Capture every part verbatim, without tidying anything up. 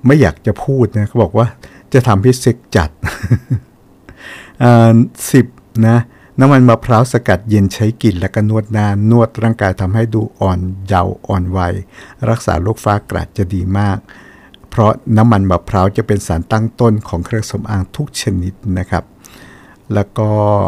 ไม่อยากจะพูดนะเขาบอกว่าจะทำให้เซ็กจัด สิบนะน้ำมันมะพร้าวสกัดเย็นใช้กินและก็นวดนานนวดร่างกายทำให้ดูอ่อนเยาว์อ่อนวัยรักษาโรคฟ้ากระจะดีมากเพราะน้ำมันมะพร้าวจะเป็นสารตั้งต้นของเครื่องสำอางทุกชนิดนะครับแล้วก็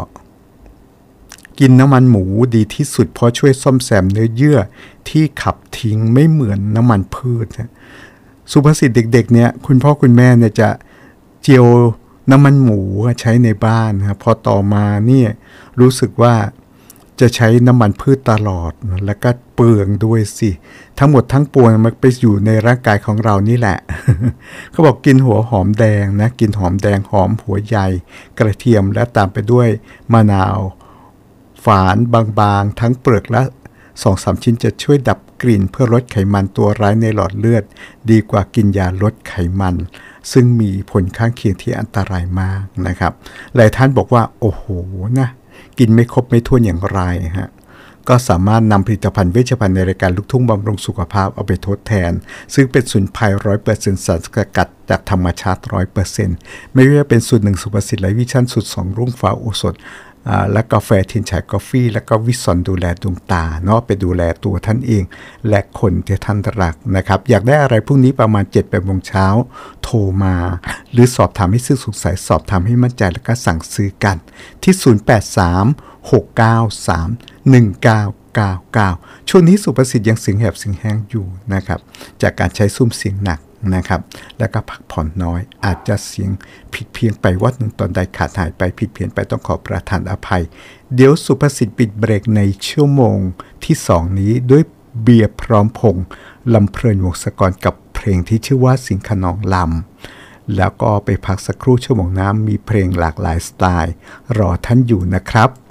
กินน้ำมันหมูดีที่สุดเพราะช่วยซ่อมแซมเนื้อเยื่อที่ขับทิ้งไม่เหมือนน้ำมันพืชนะสุภาษิตเด็กๆเนี่ยคุณพ่อคุณแม่เนี่ยจะเจียวน้ำมันหมูใช้ในบ้านนะพอต่อมาเนี่ยรู้สึกว่าจะใช้น้ำมันพืชตลอดแล้วก็เปลืองด้วยสิทั้งหมดทั้งปวงมันไปอยู่ในร่างกายของเรานี่แหละ เขาบอกกินหัวหอมแดงนะกินหอมแดงหอมหัวใหญ่กระเทียมและตามไปด้วยมะนาวฝานบางๆทั้งเปลือกละ สองถึงสาม ชิ้นจะช่วยดับกลิ่นเพื่อลดไขมันตัวร้ายในหลอดเลือดดีกว่ากินยาลดไขมันซึ่งมีผลข้างเคียงที่อันตรายมากนะครับหลายท่านบอกว่าโอ้โหนะกินไม่ครบไม่ถ้วนอย่างไรฮะก็สามารถนำผลิตภัณฑ์เวชภัณฑ์ในรายการลูกทุ่งบำรุงสุขภาพเอาไปทดแทนซึ่งเป็นสมุนไพร ร้อยเปอร์เซ็นต์ สารสกัดจากธรรมชาติ ร้อยเปอร์เซ็นต์ ไม่ว่าจะเป็นสูตรหนึ่งสุภาษิตไลฟ์วิชั่นสูตรสองรุ่งฟ้าโอสถและกาแฟทินฉายกาแฟและก็วิสอนดูแลดวงตาเนาะไปดูแลตัวท่านเองและคนที่ท่านรักนะครับอยากได้อะไรพรุ่งนี้ประมาณ เจ็ดแปด โมงเช้าโทรมาหรือสอบถามให้ซื่อสงสัยสอบถามให้มั่นใจแล้วก็สั่งซื้อกันที่ศูนย์ แปด สาม หก เก้า สาม หนึ่ง เก้า เก้า เก้าช่วงนี้สุภาษิตยังเสียงแหบเสียงแห้งอยู่นะครับจากการใช้ซุ้มเสียงหนักนะครับแล้วก็พักผ่อนน้อยอาจจะเสียงผิดเพี้ยนไปวัดหนึ่งตอนใดขาดหายไปผิดเพี้ยนไปต้องขอประทานอภัยเดี๋ยวสุภาษิตปิดเบรกในชั่วโมงที่สองนี้ด้วยเบียร์พร้อมพงษ์ลำเพลินวงศกรกับเพลงที่ชื่อว่าสิงขนองลำแล้วก็ไปพักสักครู่ชั่วโมงน้ำมีเพลงหลากหลายสไตล์รอท่านอยู่นะครับ